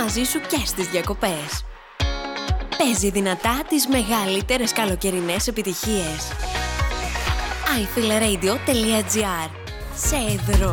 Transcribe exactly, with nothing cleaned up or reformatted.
μαζί σου και στις διακοπές. Παίζει δυνατά τις μεγαλύτερες καλοκαιρινές επιτυχίες. άι φιλ ρέιντιο τελεία τζι άρ. Σε εδρό